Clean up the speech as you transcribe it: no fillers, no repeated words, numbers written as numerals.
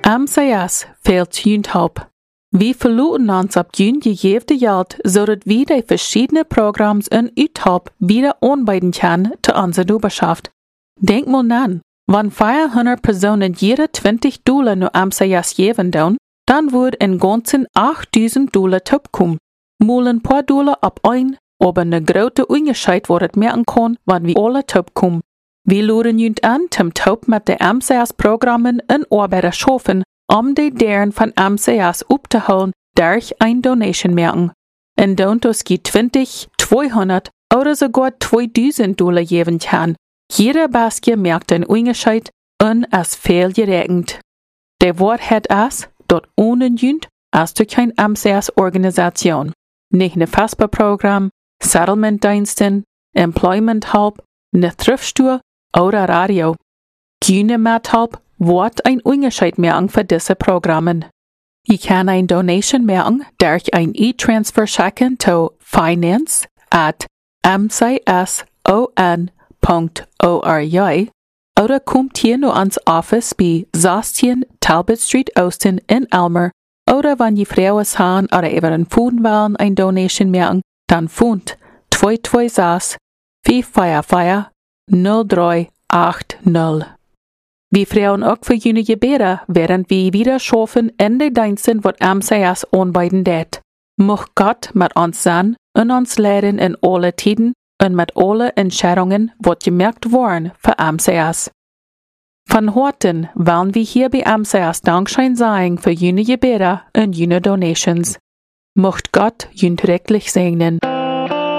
MCS fehlt Jünthalb. Wir verluten uns ab Jün gegeven Geld, zodat wir die verschiedenen Programme in Uthalb wieder anbieten können zu unserer Oberschaft. Denk mal nach, wenn 400 Personen jede $20 nur MCS geben doen, dann wird in ganzen $8.000 topkommen. Mal ein paar Dollar ab ein, aber eine große Unterschied wird merken kann, wenn wir alle topkommen. Wir laden junt an, zum Top mit den MCS-Programmen in Arbeit schaffen, die deren von MCS abzuholen, durch ein Donation merken. In Dontos geht 20, 200 oder sogar $2.000 geben kann. Jeder Basket merkt einen Unterschied und es fehlgeregnet. Der Wort hat es, dort ohne Junt, als durch keine MCS-Organisation. Nicht ein FASPA-Programm, Settlement-Diensten, Employment-Help, eine Thriftstore oder Radio. Keine Mithelp wird ein Unterschied merken für diese Programme. Ich kann eine Donation merken durch ein E-Transfer schicken zu finance@mcson.org oder kommt hier nur ans Office bei 16 Talbot Street Austin in Elmer oder wenn die Frauen haben oder über den Phone wollen eine Donation merken, dann Phone 226 555 0380. Wir freuen auch für jene Gebete, während wir wieder schaffen in den Diensten, was MCS anbieten wird. Möcht Gott mit uns sein und uns leiden in alle Tiden und mit allen Entscheidungen, was gemerkt wurden für MCS. Von heute wollen wir hier bei MCS Dankschein sagen für jene Gebete und jene Donations. Möcht Gott jünt rechtlich segnen.